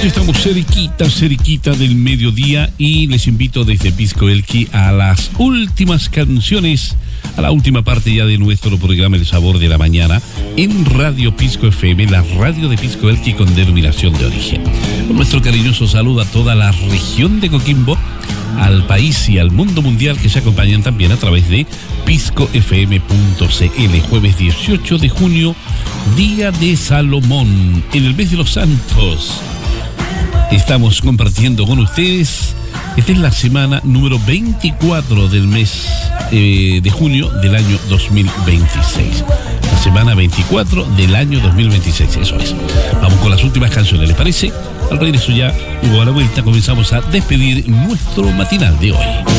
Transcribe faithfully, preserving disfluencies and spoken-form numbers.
Ya estamos cerquita, cerquita del mediodía y les invito desde Pisco Elqui a las últimas canciones, a la última parte ya de nuestro programa El Sabor de la Mañana en Radio Pisco F M, la radio de Pisco Elqui con denominación de origen. Con nuestro cariñoso saludo a toda la región de Coquimbo, al país y al mundo mundial que se acompañan también a través de pisco f m punto c l. Jueves dieciocho de junio, Día de Salomón, en el mes de los santos. Estamos compartiendo con ustedes. Esta es la semana número veinticuatro del mes eh, de junio del año dos mil veintiséis. La semana veinticuatro del año dos mil veintiséis, eso es. Vamos con las últimas canciones, ¿les parece? Al regreso ya, luego a la vuelta, comenzamos a despedir nuestro matinal de hoy.